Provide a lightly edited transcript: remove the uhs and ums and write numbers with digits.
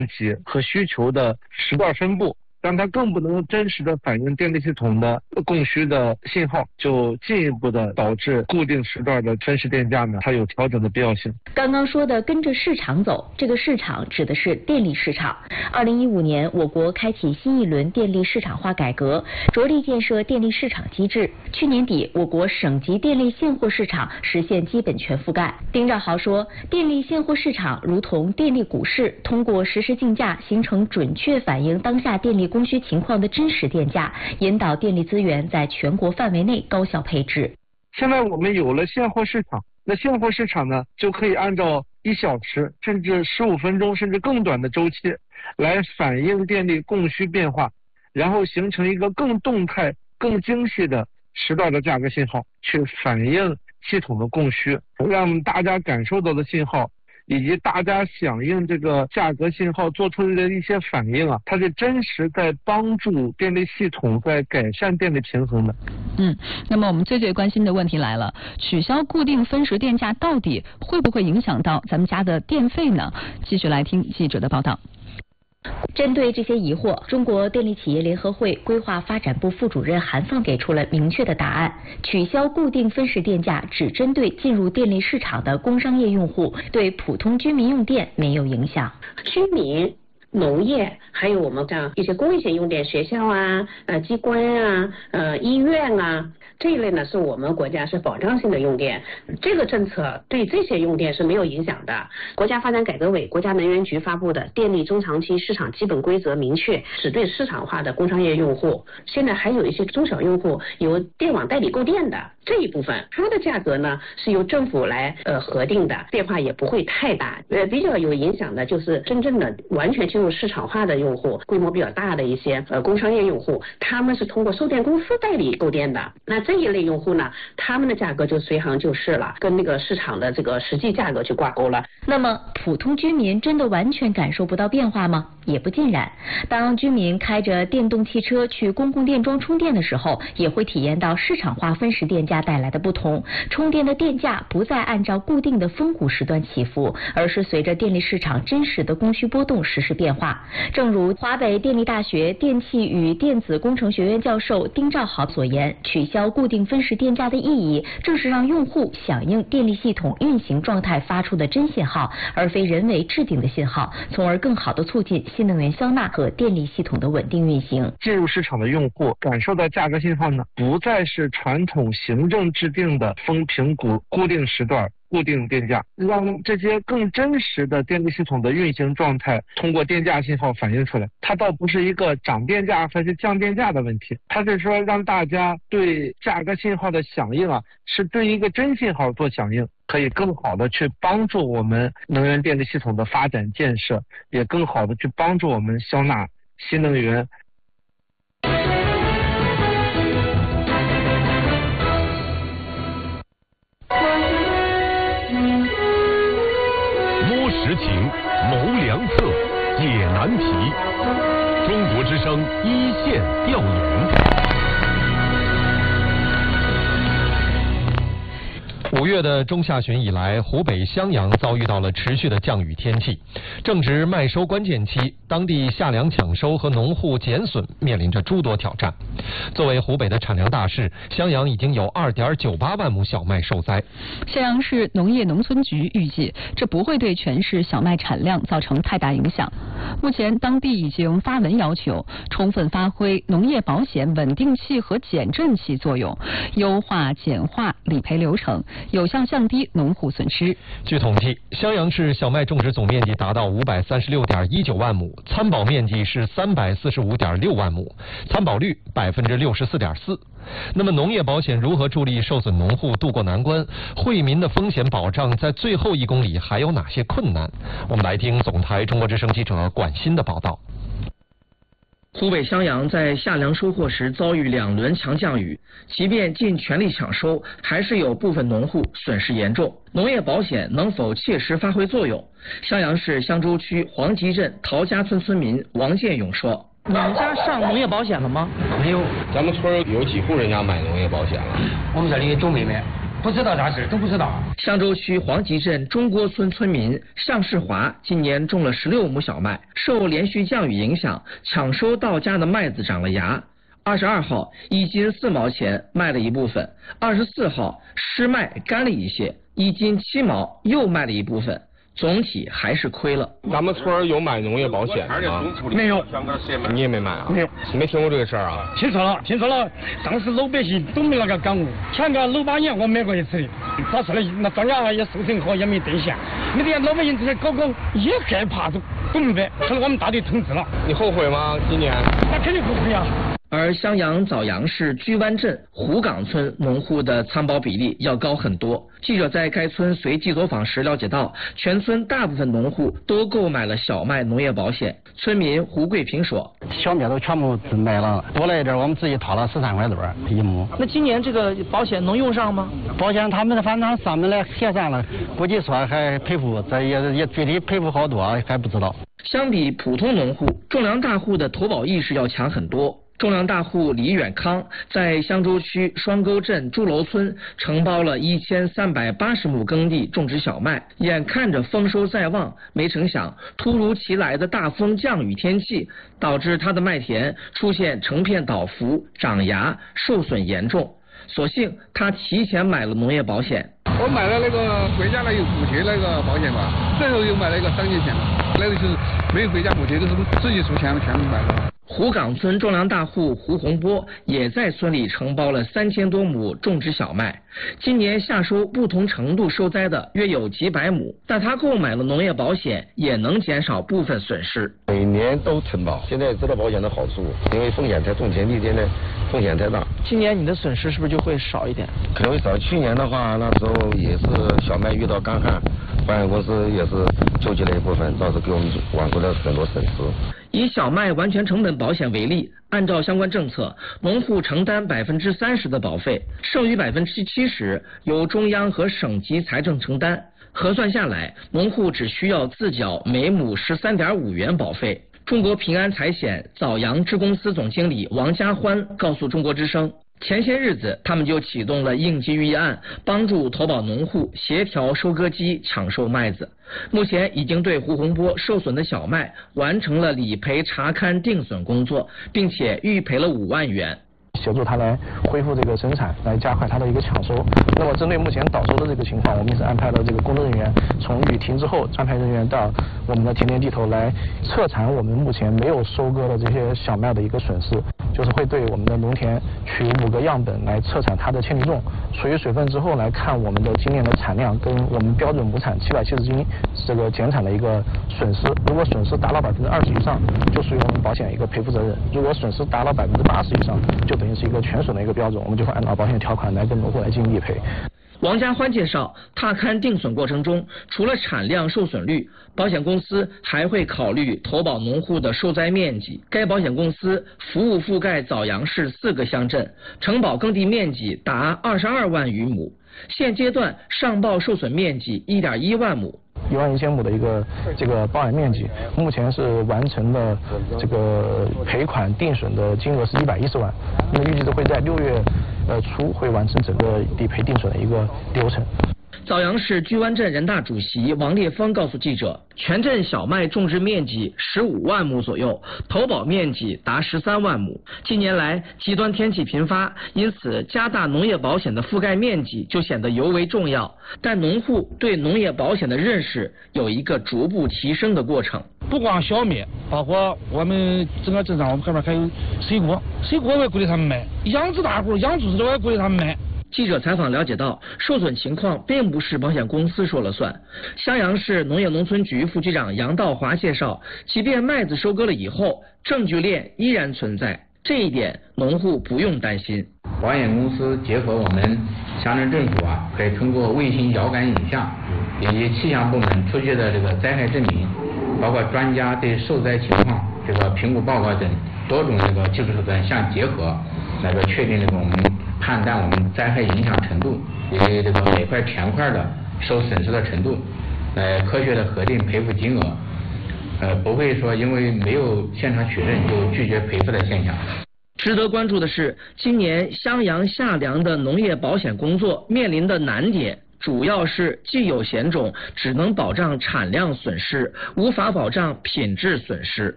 给和需求的时段分布，让它更不能真实的反映电力系统的供需的信号，就进一步的导致固定时段的分时电价呢，它有调整的必要性。 刚刚说的跟着市场走，这个市场指的是电力市场。2015年，我国开启新一轮电力市场化改革，着力建设电力市场机制。去年底，我国省级电力现货市场实现基本全覆盖。丁兆豪说，电力现货市场如同电力股市，通过实时竞价，形成准确反映当下电力供需情况的真实电价，引导电力资源在全国范围内高效配置。 现在我们有了现货市场，那现货市场呢，就可以按照1小时甚至15分钟甚至更短的周期来反映电力供需变化，然后形成一个更动态、更精细的时段的价格信号，去反映系统的供需，让大家感受到的信号以及大家响应这个价格信号做出的一些反应啊，它是真实在帮助电力系统在改善电力平衡的。 那么我们最关心的问题来了，取消固定分时电价到底会不会影响到咱们家的电费呢？继续来听记者的报道。 针对这些疑惑，中国电力企业联合会规划发展部副主任韩放给出了明确的答案：取消固定分时电价只针对进入电力市场的工商业用户，对普通居民用电没有影响。 居民、农业，还有我们这样一些公益性用电，学校啊、机关啊、医院啊，这一类呢是我们国家是保障性的用电，这个政策对这些用电是没有影响的。国家发展改革委、国家能源局发布的《电力中长期市场基本规则》明确，只对市场化的工商业用户。现在还有一些中小用户由电网代理购电的这一部分，它的价格呢是由政府来核定的，变化也不会太大。比较有影响的就是真正的完全进入市场化的用户，规模比较大的一些工商业用户，他们是通过售电公司代理购电的。那这一类用户呢，他们的价格就随行就市了，跟那个市场的这个实际价格去挂钩了。 那么普通居民真的完全感受不到变化吗？也不尽然。当居民开着电动汽车去公共电桩充电的时候，也会体验到市场化分时电价带来的不同。充电的电价不再按照固定的峰谷时段起伏，而是随着电力市场真实的供需波动实时变化。正如华北电力大学电气与电子工程学院教授丁兆豪所言，取消固定分时电价的意义，正是让用户响应电力系统运行状态发出的真信号，而非人为制定的信号，从而更好地促进新能源消纳和电力系统的稳定运行。 进入市场的用户感受到价格信号呢，不再是传统行政制定的峰平谷固定时段固定电价，让这些更真实的电力系统的运行状态通过电价信号反映出来。它倒不是一个涨电价还是降电价的问题，它是说让大家对价格信号的响应啊，是对一个真信号做响应，可以更好的去帮助我们能源电力系统的发展建设，也更好的去帮助我们消纳新能源。 摸实情，谋良策，解难题。中国之声一线调研。5月的中下旬以来，湖北襄阳遭遇到了持续的降雨天气，正值麦收关键期，当地夏粮抢收和农户减损面临着诸多挑战。作为湖北的产粮大市，襄阳已经有2.98万亩小麦受灾。 襄阳市农业农村局预计，这不会对全市小麦产量造成太大影响。目前，当地已经发文要求充分发挥农业保险稳定器和减震器作用，优化简化理赔流程，有效降低农户损失。 据统计，襄阳市小麦种植总面积达到536.19万亩，参保面积是345.6万亩，参保率64.4%。那么，农业保险如何助力受损农户渡过难关？惠民的风险保障在最后1公里还有哪些困难？我们来听总台中国之声记者管鑫的报道。 湖北襄阳在夏粮收获时遭遇2轮强降雨，即便尽全力抢收，还是有部分农户损失严重。农业保险能否切实发挥作用？襄阳市香洲区黄集镇陶家村村民王建勇说：“ 你们家上农业保险了吗？ 没有，咱们村有几户人家买农业保险了？ 我们这里都没买。 不知道啥事，都不知道。 香洲区黄集镇中郭村村民向世华今年种了16亩小麦，受连续降雨影响，抢收到家的麦子长了芽。22号1斤4毛钱卖了一部分，24号湿麦干了一些，1斤7毛又卖了一部分。总体还是亏了。 咱们村有买农业保险吗？ 没有。 你也没买啊？ 没有。 你没听过这个事儿啊？ 听说了。当时老百姓都没那个感悟。前个6、8年我买过一次的，他说的那庄稼也收成好，也没兑现。那点老百姓这些搞也害怕，都不明白。后来我们大队通知了。 你后悔吗？今年？ 那肯定后悔啊。 而襄阳枣阳市居湾镇湖岗村农户的参保比例要高很多。记者在该村随机走访时了解到，全村大部分农户都购买了小麦农业保险。村民胡桂平说：“ 小麦都全部买了，多了一点我们自己掏了13块多一亩。 那今年这个保险能用上吗？ 保险他们反正上面来协商了，估计说还赔付，这也具体赔付好多还不知道。” 相比普通农户，种粮大户的投保意识要强很多。种粮大户李远康在香洲区双沟镇朱楼村承包了1380亩耕地种植小麦，眼看着丰收在望，没成想突如其来的大风降雨天气导致他的麦田出现成片倒伏、长芽、受损严重。所幸他提前买了农业保险。 我买了那个国家的有补贴那个保险嘛，最后又买了一个3年险，那个是没有国家补贴，都是自己出钱全部买的。 湖岗村种粮大户胡洪波也在村里承包了3000多亩种植小麦，今年夏收不同程度受灾的约有几百亩，但他购买了农业保险，也能减少部分损失。 每年都承保，现在知道保险的好处，因为风险太重，前几天呢风险太大。 今年你的损失是不是就会少一点？ 可能会少。去年的话，那时候也是小麦遇到干旱，保险公司也是救济了一部分，倒是给我们挽回了很多损失。 以小麦完全成本保险为例，按照相关政策，农户承担30%的保费，剩余70%由中央和省级财政承担。核算下来，农户只需要自缴每亩13.5元保费。中国平安财险枣阳支公司总经理王家欢告诉中国之声，前些日子他们就启动了应急预案，帮助投保农户协调收割机抢售麦子。目前已经对胡洪波受损的小麦完成了理赔查勘定损工作，并且预赔了5万元。 协助他来恢复这个生产，来加快他的一个抢收。那么针对目前倒收的这个情况，我们也是安排了这个工作人员从雨停之后，安排人员到我们的田地头来彻查我们目前没有收割的这些小麦的一个损失，就是会对我们的农田取5个样本来测产它的铅体重，除以水分之后来看我们的今年的产量跟我们标准亩产770斤这个减产的一个损失。如果损失达到20%以上，就属于我们保险一个赔付责任；如果损失达到80%以上，就等于是一个全损的一个标准，我们就会按照保险条款来跟农户来进行理赔。 王家欢介绍，踏勘定损过程中，除了产量、受损率，保险公司还会考虑投保农户的受灾面积。该保险公司服务覆盖枣阳市4个乡镇，承保耕地面积达22万余亩，现阶段上报受损面积1.1万亩。 11000亩的一个这个保养面积，目前是完成了这个赔款定损的金额是110万，那么预计都会在6月初会完成整个理赔定损的一个流程。 枣阳市居湾镇人大主席王烈峰告诉记者，全镇小麦种植面积15万亩左右，投保面积达13万亩。近年来极端天气频发，因此加大农业保险的覆盖面积就显得尤为重要。但农户对农业保险的认识有一个逐步提升的过程。 不光小麦，包括我们整个镇上，我们这边还有水果我也鼓励他们买，养殖大户、养猪的我也鼓励他们买。 记者采访了解到，受损情况并不是保险公司说了算。襄阳市农业农村局副局长杨道华介绍，即便麦子收割了以后，证据链依然存在，这一点农户不用担心。 保险公司结合我们乡镇政府可以通过卫星遥感影像以及气象部门出具的这个灾害证明，包括专家对受灾情况这个评估报告等多种这个技术手段相结合，来个确定这个我们判断我们灾害影响程度以及这个每块田块的受损失的程度，来科学的核定赔付金额，不会说因为没有现场取证就拒绝赔付的现象。 值得关注的是，今年襄阳夏粮的农业保险工作面临的难点，主要是既有险种只能保障产量损失，无法保障品质损失。